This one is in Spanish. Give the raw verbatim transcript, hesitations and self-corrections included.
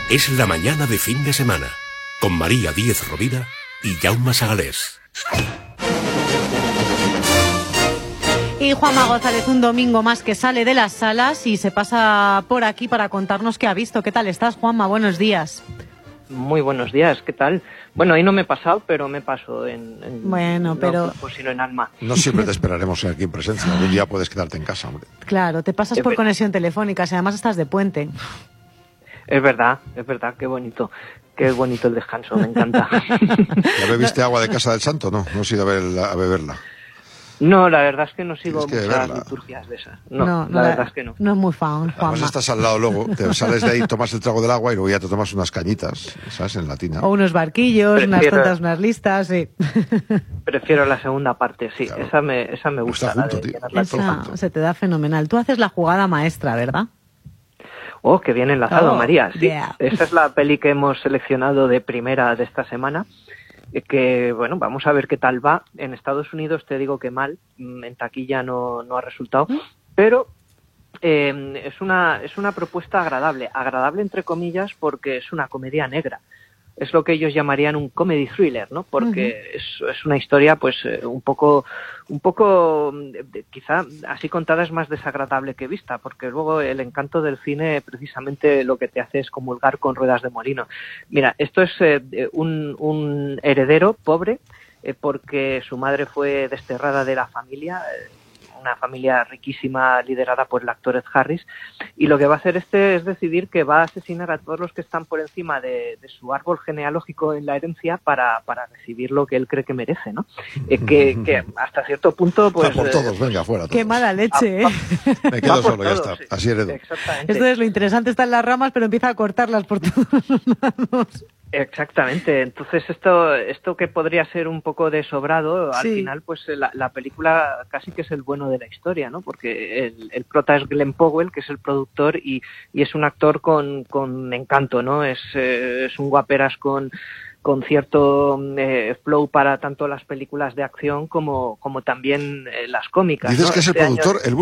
Es la mañana de fin de semana, con María Díez Rovira y Jaume Sagalés. Y Juanma González, un domingo más que sale de las salas y se pasa por aquí para contarnos qué ha visto. ¿Qué tal estás, Juanma? Buenos días. Muy buenos días, ¿qué tal? Bueno, ahí no me he pasado, pero me paso en, en bueno, pero... no cuerpo, sino en alma. No siempre te esperaremos aquí en presencia. Algún día puedes quedarte en casa, hombre. Claro, te pasas es por ver... conexión telefónica, si además estás de puente. Es verdad, es verdad, qué bonito. Qué bonito el descanso, me encanta. ¿Ya bebiste agua de Casa del Santo? No, no has ido a, verla, a beberla. No, la verdad es que no sigo que muchas verla. liturgias de esas. No, no, la, no verdad es que no. No es muy fan, Juanma. Además estás al lado luego, te sales de ahí, tomas el trago del agua y luego ya te tomas unas cañitas, ¿sabes? En latina. O unos barquillos, Prefiero... unas tontas, unas listas, sí. Prefiero la segunda parte, sí. Claro. Esa me, esa me gusta. Está junto, la de, tío. la esa se te da fenomenal. Tú haces la jugada maestra, ¿verdad? Oh, qué bien enlazado, oh, María. Sí, yeah. Esa es la peli que hemos seleccionado de primera de esta semana. Que, bueno, vamos a ver qué tal va. En Estados Unidos te digo que mal, en taquilla no, no ha resultado, pero eh, es una es una propuesta agradable, agradable entre comillas porque es una comedia negra. Es lo que ellos llamarían un comedy thriller, ¿no? Porque uh-huh. es, es una historia, pues, eh, un poco, un poco, eh, quizá así contada es más desagradable que vista, porque luego el encanto del cine precisamente lo que te hace es comulgar con ruedas de molino. Mira, esto es eh, un, un heredero pobre, eh, porque su madre fue desterrada de la familia, eh, una familia riquísima liderada por el actor Ed Harris, y lo que va a hacer este es decidir que va a asesinar a todos los que están por encima de, de su árbol genealógico en la herencia para, para recibir lo que él cree que merece, ¿no? Eh, que, que hasta cierto punto, pues... Va por todos, eh, venga, fuera. Todos. Qué mala leche, ¿eh? Me quedo solo, ya todos, está. Sí. Así heredo. Exactamente. Esto es lo interesante, está en las ramas, pero empieza a cortarlas por todos los lados. Exactamente. Entonces esto esto que podría ser un poco de sobrado, al sí. final pues la, la película casi que es el bueno de la historia, ¿no? Porque el, el prota es Glenn Powell, que es el productor, y, y es un actor con, con encanto, ¿no? Es, eh, es un guaperas con con cierto eh, flow para tanto las películas de acción como, como también eh, las cómicas. Dices ¿no? que es el este productor, año... el